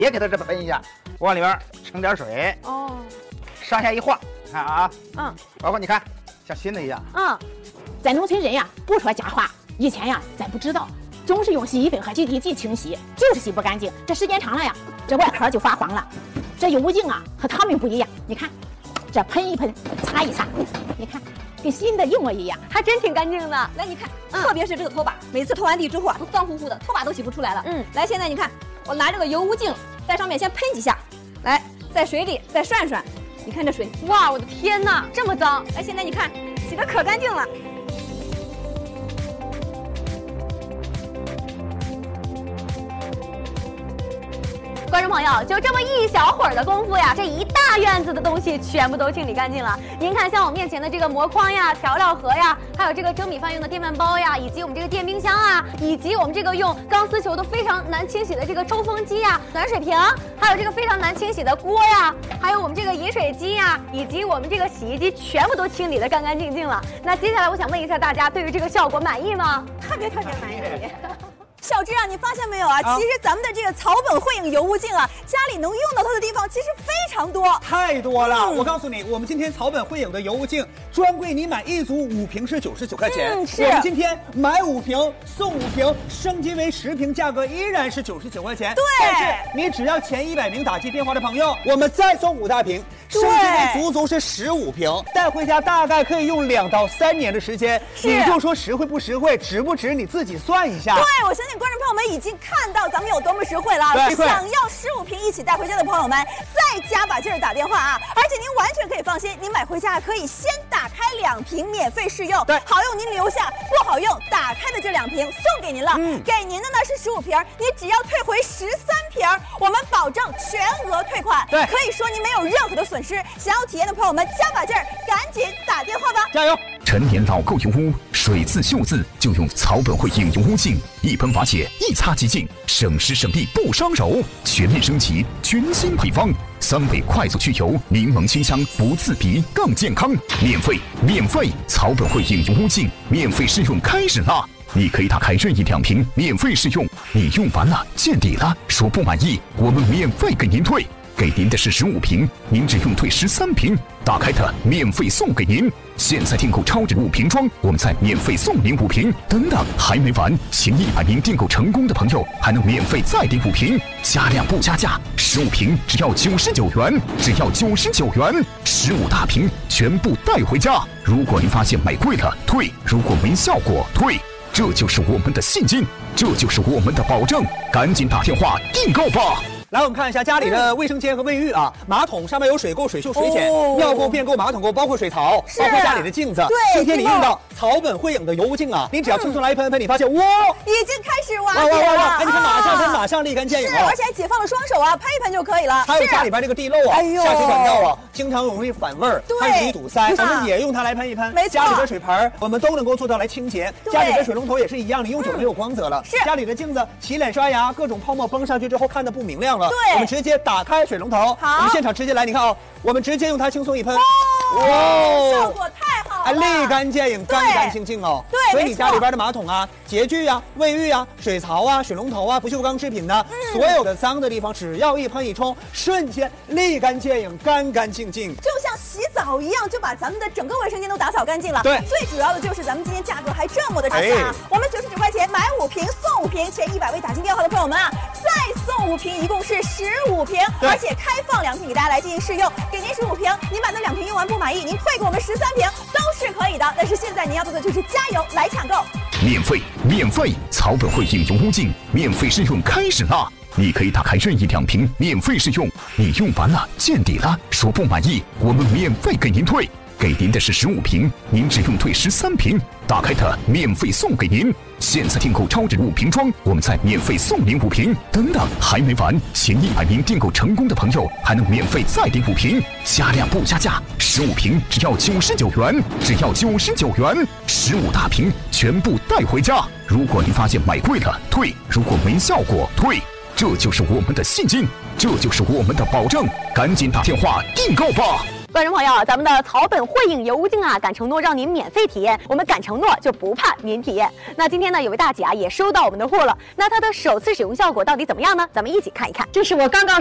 也给它这么喷一下，往里边盛点水， 哦， 上下一晃，看啊，包括你看像新的一样。 咱农村人呀，不说假话，以前呀，咱不知道，总是用洗衣粉和GT剂清洗，就是洗不干净。这时间长了呀，这外壳就发黄了。这油污净啊，和他们不一样，你看，这喷一喷，擦一擦，你看。跟新的一模一样， 还真挺干净的。来，你看，特别是这个拖把，每次拖完地之后啊，都脏乎乎的，拖把都洗不出来了。来，现在你看，我拿这个油污净在上面先喷几下，来，在水里再涮涮，你看这水，哇，我的天哪，这么脏！来，现在你看，洗得可干净了。观众朋友，就这么一小会儿的功夫呀，这一大院子的东西全部都清理干净了。您看，像我面前的这个膜筐呀、调料盒呀，还有这个蒸米饭用的电饭煲呀，以及我们这个电冰箱啊，以及我们这个用钢丝球都非常难清洗的这个抽风机呀、暖水瓶，还有这个非常难清洗的锅呀，还有我们这个饮水机呀，以及我们这个洗衣机，全部都清理得干干净净了。那接下来我想问一下大家，对于这个效果满意吗？特别满意。 小芝啊，你发现没有啊？其实咱们的这个草本慧影油污净啊，家里能用到它的地方其实非常多， 太多了。我告诉你，我们今天草本慧影的油污净专柜，你买一组5瓶是99块钱。 是。 我们今天买5瓶送5瓶，升级为10瓶，价格依然是99块钱。 对。 但是你只要前100名打进电话的朋友，我们再送5大瓶，升级为足足是15瓶，带回家大概可以用2到3年的时间。你就说实惠不实惠，值不值？你自己算一下。 对，我相信观众朋友们已经看到咱们有多么实惠了。想要15瓶一起带回家的朋友们，再加把劲儿打电话啊！而且您完全可以放心，您买回家可以先打开2瓶免费试用， 对， 好用您留下，不好用打开的这2瓶送给您了。给您的呢是15瓶，你只要退回13瓶，我们保证全额退款。 对， 可以说您没有任何的损失。想要体验的朋友们，加把劲儿，赶紧打电话吧！ 加油！ 陈年老垢油污，水渍锈渍就用草本慧影油污净，一喷瓦解，一擦即净，省时省力不伤手，全面升级，全新配方，3倍快速去油，柠檬清香不刺鼻，更健康，免费！草本慧影油污净免费试用开始啦！你可以打开任意2瓶免费试用，你用完了见底了，说不满意，我们免费给您退。给您的是15瓶，您只用退13瓶，打开它免费送给您。现在订购超值5瓶装，我们再免费送您5瓶。等等，还没完，前100名订购成功的朋友还能免费再订5瓶，加量不加价，15瓶只要99元，只要99元，15大瓶全部带回家。如果您发现买贵了退，如果没效果退，这就是我们的信心，这就是我们的保证，赶紧打电话订购吧。 来，我们看一下家里的卫生间和卫浴啊，马桶上面有水垢、水锈、水碱，尿垢、便垢、马桶垢，包括水槽，包括家里的镜子。 对， 今天你用到草本慧影的油污净啊，您只要轻松来一喷，你发现哇， 已经开始瓦解了。 哎，你看马上喷，马上立竿见影啊！ 而且还解放了双手啊，喷一喷就可以了。 还有家里边这个地漏啊，下水管道啊，经常容易反味儿，还容易堵塞，我们也用它来喷一喷。 没错， 家里的水盆我们都能够做到来清洁，家里的水龙头也是一样，你用久了没有光泽了。 是， 家里的镜子洗脸刷牙，各种泡沫崩上去之后看得不明亮了。 对， 我们直接打开水龙头， 好， 我们现场直接来，你看啊，我们直接用它轻松一喷， 效果太好了， 立竿见影，干干净净哦。 对， 所以你家里边的马桶啊、洁具啊、卫浴啊、水槽啊、水龙头啊、不锈钢制品呢，所有的脏的地方，只要一喷一冲，瞬间立竿见影，干干净净， 就像洗澡一样，就把咱们的整个卫生间都打扫干净了。 对， 最主要的就是咱们今天价格还这么的划算啊！我们99块钱买5瓶送5瓶，前100位打进电话的朋友们啊，再送5瓶，一共是15瓶，而且开放2瓶给大家来进行试用，给您15瓶，您把那2瓶用完不满意，您退给我们13瓶都是可以的。但是现在您要做的就是加油来抢购， 免费！草本慧影油污净免费试用开始啦！你可以打开任意2瓶免费试用，你用完了见底了，说不满意，我们免费给您退。给您的是15瓶，您只用退13瓶，打开它免费送给您。现在订购超值5瓶装，我们再免费送您5瓶。等等，还没完，前100名订购成功的朋友还能免费再订5瓶，加量不加价，15瓶只要99元，只要99元，15大瓶全部带回家。如果您发现买贵了退，如果没效果退，这就是我们的信心，这就是我们的保证，赶紧打电话订购吧。 观众朋友，咱们的草本汇影油污净啊，敢承诺让您免费体验，我们敢承诺就不怕您体验。那今天呢，有位大姐啊也收到我们的货了，那它的首次使用效果到底怎么样呢？咱们一起看一看。 这是我刚刚